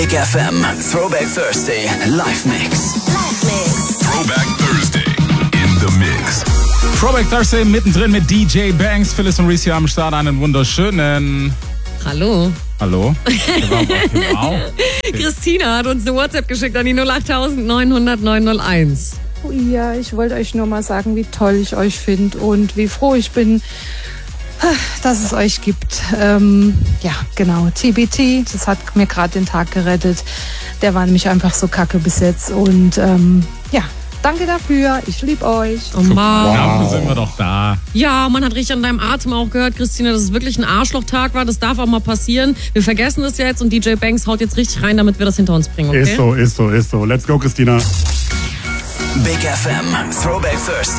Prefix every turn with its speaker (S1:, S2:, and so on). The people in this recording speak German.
S1: Big FM Throwback Thursday Live Mix.
S2: Throwback Thursday in the Mix.
S3: Throwback Thursday mittendrin mit DJ Banks. Phyllis und Reese hier am Start. Einen wunderschönen...
S4: Hallo.
S3: Hallo? Wow.
S4: Christina hat uns eine WhatsApp geschickt an die 08000 900 901.
S5: Ja, ich wollte euch nur mal sagen, wie toll ich euch finde und wie froh ich bin, dass es euch gibt. Ja, genau, TBT, das hat mir gerade den Tag gerettet. Der war nämlich einfach so kacke bis jetzt und ja, danke dafür, ich liebe euch.
S4: Oh Mann.
S3: Dafür sind wir doch da.
S4: Ja, man hat richtig an deinem Atem auch gehört, Christina, dass es wirklich ein Arschlochtag war. Das darf auch mal passieren. Wir vergessen das jetzt und DJ Banks haut jetzt richtig rein, damit wir das hinter uns bringen, okay?
S6: Ist so. Let's go, Christina.
S1: Big FM Throwback Thursday.